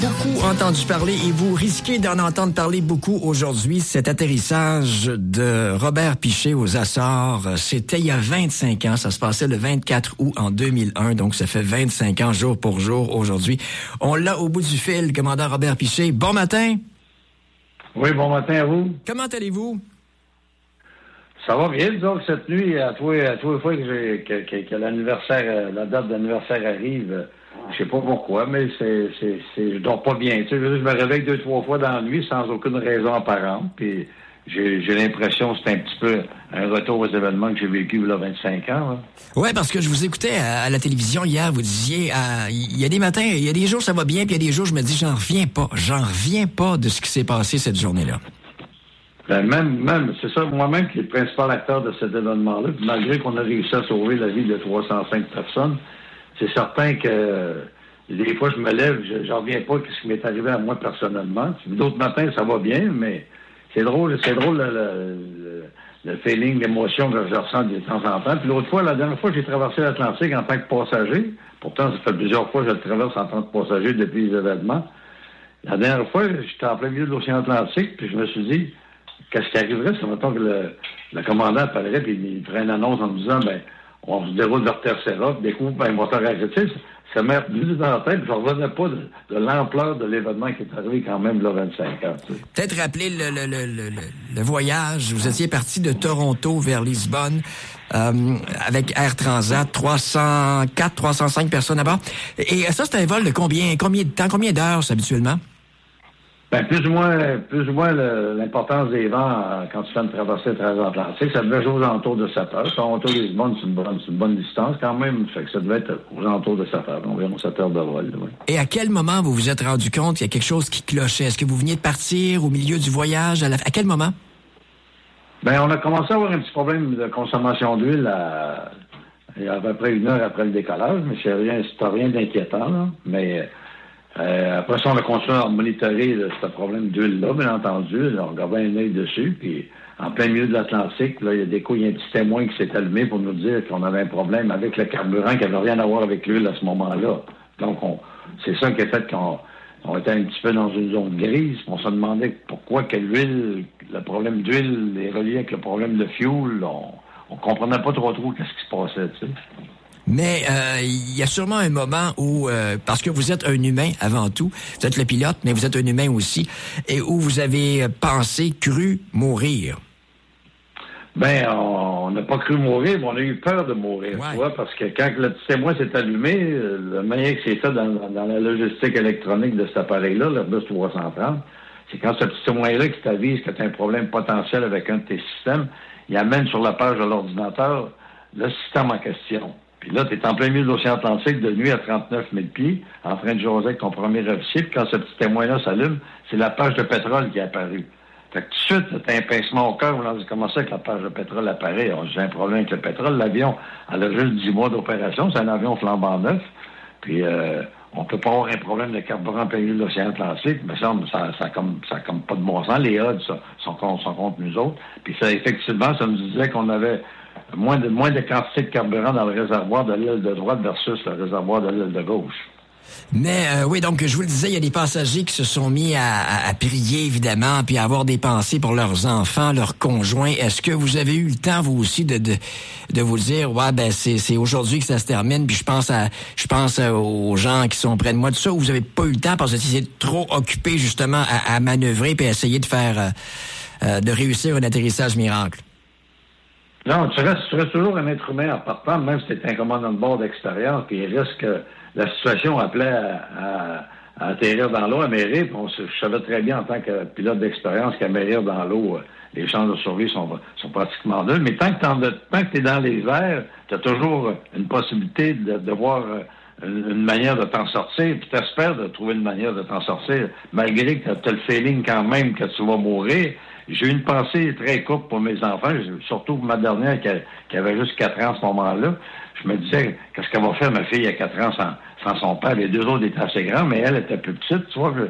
Beaucoup entendu parler et vous risquez d'en entendre parler beaucoup aujourd'hui. Cet atterrissage de Robert Piché aux Açores, c'était il y a 25 ans. Ça se passait le 24 août en 2001, donc ça fait 25 ans jour pour jour aujourd'hui. On l'a au bout du fil, le commandant Robert Piché. Bon matin. Oui, bon matin à vous. Comment allez-vous? Ça va bien, disons que cette nuit, à tous les fois que l'anniversaire, la date d'anniversaire arrive, je sais pas pourquoi, mais je dors pas bien. Tu sais, je me réveille 2-3 fois dans la nuit sans aucune raison apparente, puis j'ai l'impression que c'est un petit peu un retour aux événements que j'ai vécu il y a 25 ans. Oui, parce que je vous écoutais à la télévision hier, vous disiez, il y a des matins, il y a des jours ça va bien, puis il y a des jours je me dis, j'en reviens pas de ce qui s'est passé cette journée-là. Ben même, c'est ça, moi-même qui est le principal acteur de cet événement-là, puis malgré qu'on a réussi à sauver la vie de 305 personnes, c'est certain que des fois je me lève, j'en reviens pas de ce qui m'est arrivé à moi personnellement. D'autres matins, ça va bien, mais c'est drôle le feeling, l'émotion que je ressens de temps en temps. Puis l'autre fois, la dernière fois, j'ai traversé l'Atlantique en tant que passager. Pourtant, ça fait plusieurs fois que je le traverse en tant que passager depuis les événements. La dernière fois, j'étais en plein milieu de l'océan Atlantique, puis je me suis dit, qu'est-ce qui arriverait si, mettons, que le commandant appellerait, puis il ferait une annonce en me disant, on se déroule vers Terre-Sera, puis découvre un moteur arrêté. Ça m'est venu dans la tête, je ne revenais pas de l'ampleur de l'événement qui est arrivé quand même, là, 25 ans. Tu sais. Peut-être rappeler le voyage. Vous étiez parti de Toronto vers Lisbonne avec Air Transat, 305 personnes à bord. Et ça, c'est un vol de combien de temps, combien d'heures habituellement? Plus ou moins l'importance des vents quand tu fais une traversée transatlantique, ça devait jouer aux alentours de 7 heures. Toronto-Lisbonne, c'est une bonne distance quand même, fait que ça devait être aux alentours de 7 heures, environ 7 heures de vol. Oui. Et à quel moment vous vous êtes rendu compte qu'il y a quelque chose qui clochait? Est-ce que vous veniez de partir au milieu du voyage? À quel moment? On a commencé à avoir un petit problème de consommation d'huile il y a à peu près 1 heure après le décollage, mais c'est rien d'inquiétant, là. Mais après ça, on a continué à monitorer ce problème d'huile-là, bien entendu. Là, on gardait un œil dessus, puis en plein milieu de l'Atlantique, là, il y a un petit témoin qui s'est allumé pour nous dire qu'on avait un problème avec le carburant qui n'avait rien à voir avec l'huile à ce moment-là. Donc, c'est ça qui a fait qu'on était un petit peu dans une zone grise. On se demandait pourquoi que l'huile, le problème d'huile est relié avec le problème de fuel. On comprenait pas trop qu'est-ce qui se passait, tu sais. Mais il y a sûrement un moment où, parce que vous êtes un humain avant tout, vous êtes le pilote, mais vous êtes un humain aussi, et où vous avez cru mourir. On n'a pas cru mourir, mais on a eu peur de mourir, ouais. Tu vois, parce que quand le petit témoin s'est allumé, la manière que c'est fait dans la logistique électronique de cet appareil-là, l'Airbus 330, c'est quand ce petit témoin-là qui t'avise que tu as un problème potentiel avec un de tes systèmes, il amène sur la page de l'ordinateur le système en question. Puis là, tu es en plein milieu de l'océan Atlantique de nuit à 39 000 pieds, en train de jaser avec ton premier officier. Puis quand ce petit témoin-là s'allume, c'est la page de pétrole qui est apparue. Fait que tout de suite, t'as un pincement au cœur. On a dit, comment ça que la page de pétrole apparaît? J'ai un problème avec le pétrole. L'avion, elle a juste 10 mois d'opération. C'est un avion flambant neuf. Puis on peut pas avoir un problème de carburant en plein milieu de l'océan Atlantique. Mais ça comme pas de bon sens. Les odds sont contre nous autres. Puis ça, effectivement, ça nous disait qu'on avait moins de quantité de carburant dans le réservoir de l'aile de droite versus le réservoir de l'aile de gauche. Mais oui, donc je vous le disais, il y a des passagers qui se sont mis à prier, évidemment, puis à avoir des pensées pour leurs enfants, leurs conjoints. Est-ce que vous avez eu le temps, vous aussi, de vous dire, c'est aujourd'hui que ça se termine, puis je pense aux gens qui sont près de moi, tout ça, ou vous avez pas eu le temps parce que c'est trop occupé, justement, à manœuvrer puis à essayer de faire, de réussir un atterrissage miracle? Non, tu restes toujours un être humain en partant, même si tu es un commandant de bord d'expérience, puis il risque que la situation appelait à atterrir dans l'eau, à amérir, puis je savais très bien en tant que pilote d'expérience qu'amérir dans l'eau, les chances de survie sont pratiquement nulles. Mais tant que tu es dans les airs, tu as toujours une possibilité de voir une manière de t'en sortir, puis tu espères de trouver une manière de t'en sortir, malgré que tu as le feeling quand même que tu vas mourir. J'ai eu une pensée très courte pour mes enfants, surtout pour ma dernière qui avait juste 4 ans à ce moment-là. Je me disais, qu'est-ce qu'elle va faire, ma fille, à 4 ans, sans son père? Les 2 autres étaient assez grands, mais elle était plus petite. Tu vois,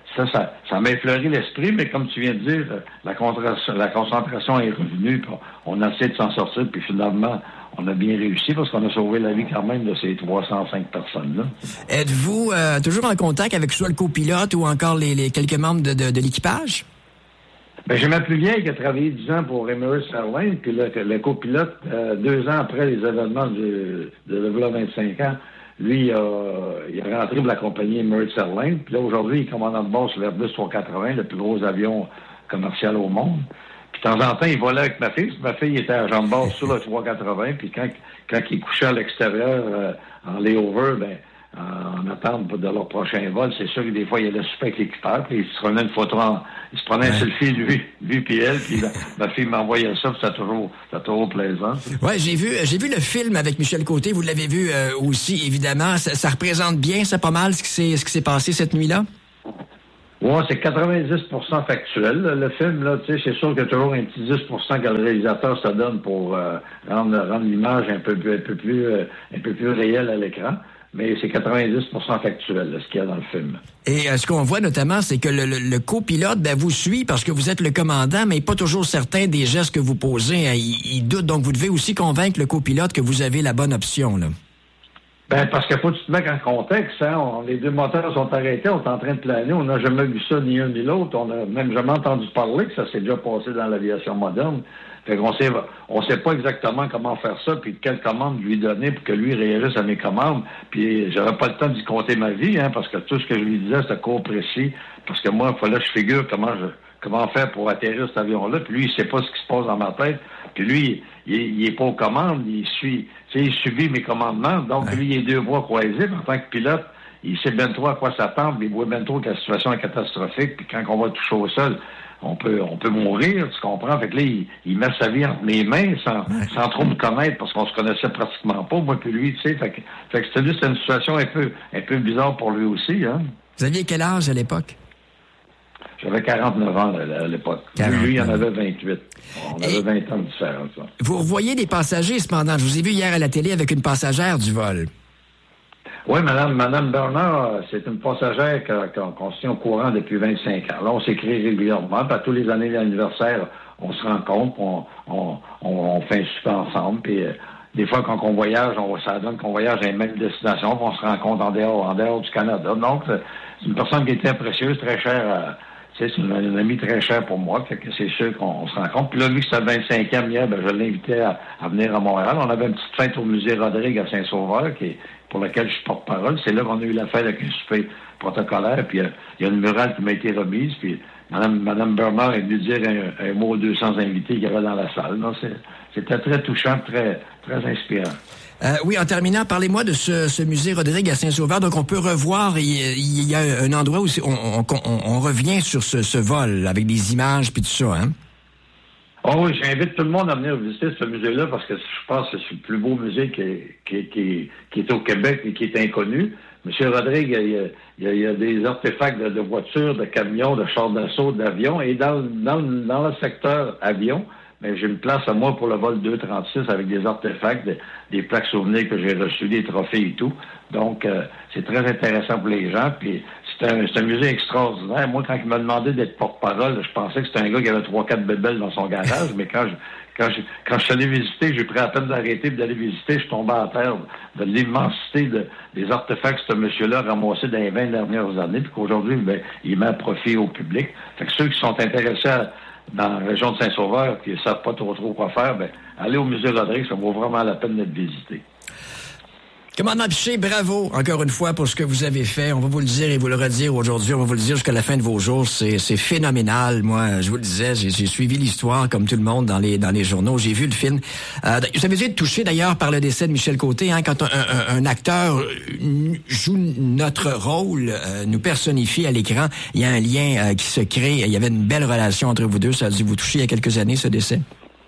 ça m'a effleuré l'esprit, mais comme tu viens de dire, la concentration est revenue, puis on a essayé de s'en sortir, puis finalement, on a bien réussi parce qu'on a sauvé la vie quand même de ces 305 personnes-là. Êtes-vous toujours en contact avec soit le copilote ou encore les quelques membres de l'équipage? Ben, j'ai ma plus vieille qui a travaillé 10 ans pour Emirates Airlines, puis le copilote, 2 ans après les événements de 25 ans, lui, il est rentré pour la compagnie Emirates Airlines, puis là, aujourd'hui, il est commandant de bord sur l'Airbus 380, le plus gros avion commercial au monde. Puis de temps en temps, il volait avec ma fille. Ma fille était agent de bord sur le 380, puis quand il couchait à l'extérieur en layover, ben en attente de leur prochain vol, c'est sûr que des fois, il allait super avec l'équipeur, puis il se prenait une photo, il se prenait un selfie, lui puis elle, puis ma fille m'envoyait ça, puis c'était toujours plaisant. Ouais, j'ai vu le film avec Michel Côté, vous l'avez vu aussi, évidemment. Ça représente bien, ça, pas mal, ce qui s'est passé cette nuit-là? Ouais, c'est 90% factuel. Le film, là, tu sais, c'est sûr qu'il y a toujours un petit 10% que le réalisateur se donne pour rendre l'image un peu plus réelle à l'écran. Mais c'est 90% factuel, là, ce qu'il y a dans le film. Et ce qu'on voit notamment, c'est que le copilote vous suit parce que vous êtes le commandant, mais pas toujours certain des gestes que vous posez. Hein. Il doute, donc vous devez aussi convaincre le copilote que vous avez la bonne option, là. Ben, parce qu'il faut que tu te mettes en contexte, hein. Les deux moteurs sont arrêtés, on est en train de planer, on n'a jamais vu ça ni un ni l'autre, on n'a même jamais entendu parler que ça s'est déjà passé dans l'aviation moderne. Fait qu'on sait pas exactement comment faire ça, puis quelle commande lui donner pour que lui réagisse à mes commandes. Puis j'aurais pas le temps d'y compter ma vie, hein, parce que tout ce que je lui disais, c'était court précis. Parce que moi, il fallait que je figure comment faire pour atterrir cet avion-là. Puis lui, il sait pas ce qui se passe dans ma tête. Puis lui, il est pas aux commandes, il subit mes commandements. Donc, lui, il est deux voies croisées. En tant que pilote, il sait bien trop à quoi s'attendre, il voit bien trop que la situation est catastrophique. Puis quand on va toucher au sol, on peut mourir, tu comprends? Fait que là, il met sa vie entre mes mains sans trop me connaître parce qu'on se connaissait pratiquement pas, moi puis lui, tu sais. Fait que c'était une situation un peu bizarre pour lui aussi, hein. Vous aviez quel âge à l'époque? J'avais 49 ans à l'époque. Lui, il en avait 28. On avait 20 ans de différence. Là. Vous revoyez des passagers, cependant. Je vous ai vu hier à la télé avec une passagère du vol. Oui, Madame Bernard, c'est une passagère qu'on se tient au courant depuis 25 ans. Là, on s'écrit régulièrement. Puis à tous les années d'anniversaire, on se rencontre, on fait un souper ensemble. Puis des fois, quand on voyage, ça donne qu'on voyage à une même destination, puis on se rencontre en dehors du Canada. Donc, c'est une personne qui est très précieuse, très chère. C'est une amie très chère pour moi, fait que c'est sûr qu'on se rencontre. Puis là, vu que c'était le 25e hier, je l'invitais à venir à Montréal. On avait une petite fête au musée Rodrigue à Saint-Sauveur, pour laquelle je suis porte-parole. C'est là qu'on a eu la fête avec un souper protocolaire. Puis il y a une murale qui m'a été remise. Puis Madame Bernard est venue dire un mot aux 200 invités qu'il y avait dans la salle. Donc, c'était très touchant, très, très inspirant. Oui, en terminant, parlez-moi de ce musée Rodrigue à Saint-Sauveur. Donc, on peut revoir, il y a un endroit où on revient sur ce vol avec des images puis tout ça, hein? Oh oui, j'invite tout le monde à venir visiter ce musée-là parce que je pense que c'est le plus beau musée qui est au Québec et qui est inconnu. Monsieur Rodrigue, il y a des artefacts de voitures, de camions, de chars d'assaut, d'avions. Et dans le secteur avion, mais j'ai une place à moi pour le vol 236 avec des artefacts, des plaques souvenirs que j'ai reçus, des trophées et tout. Donc, c'est très intéressant pour les gens. Puis, c'est un musée extraordinaire. Moi, quand il m'a demandé d'être porte-parole, je pensais que c'était un gars qui avait 3-4 bébelles dans son garage. Mais quand je suis allé visiter, j'ai pris la peine d'arrêter et d'aller visiter. Je suis tombé à terre de l'immensité des artefacts que ce monsieur-là a ramassés dans les 20 dernières années. Puis qu'aujourd'hui, il met à profit au public. Fait que ceux qui sont intéressés dans la région de Saint-Sauveur, qui ne savent pas trop quoi faire, allez au musée Rodrigue, ça vaut vraiment la peine d'être visité. Commandant Piché, bravo encore une fois pour ce que vous avez fait. On va vous le dire et vous le redire aujourd'hui. On va vous le dire jusqu'à la fin de vos jours. C'est phénoménal. Moi, je vous le disais, j'ai suivi l'histoire comme tout le monde dans les journaux. J'ai vu le film. Vous avez dû être touché d'ailleurs par le décès de Michel Côté. Hein, quand un acteur joue notre rôle, nous personnifie à l'écran, il y a un lien qui se crée. Il y avait une belle relation entre vous deux. Ça a dû vous toucher il y a quelques années, ce décès.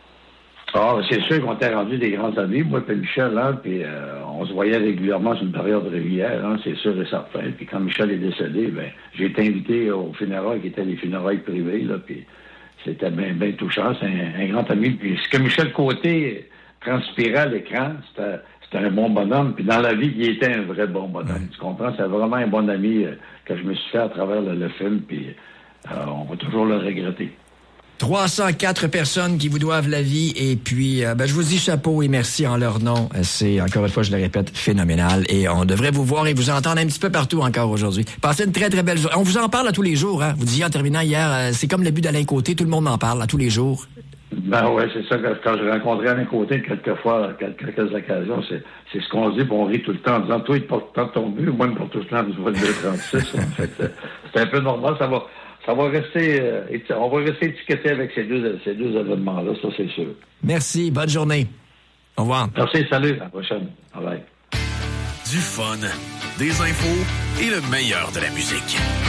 Ah, c'est sûr qu'on était rendu des grands amis, moi et Michel, hein, puis on se voyait régulièrement sur une période régulière, hein, c'est sûr et certain. Puis quand Michel est décédé, j'ai été invité aux funérailles qui étaient des funérailles privées, là, puis c'était bien touchant. C'est un grand ami. Puis ce que Michel Côté transpirait à l'écran, c'était un bon bonhomme. Puis dans la vie, il était un vrai bon bonhomme. Tu comprends? C'est vraiment un bon ami que je me suis fait à travers le film. Puis on va toujours le regretter. 304 personnes qui vous doivent la vie. Et puis, je vous dis chapeau et merci en leur nom. C'est, encore une fois, je le répète, phénoménal. Et on devrait vous voir et vous entendre un petit peu partout encore aujourd'hui. Passez une très, très belle journée. On vous en parle à tous les jours. Hein? Vous disiez en terminant hier, c'est comme le but d'Alain Côté. Tout le monde en parle à tous les jours. Ben ouais, c'est ça. Quand j'ai rencontré Alain Côté quelques occasions, c'est ce qu'on dit, puis on rit tout le temps en disant, toi, il porte tant ton but, moi, il me porte tout le temps, je vois le 236. En fait, c'est un peu normal, ça va rester, on va rester étiqueté avec ces deux événements-là, ça, c'est sûr. Merci, bonne journée. Au revoir. Merci, salut, à la prochaine. Bye bye. Du fun, des infos et le meilleur de la musique.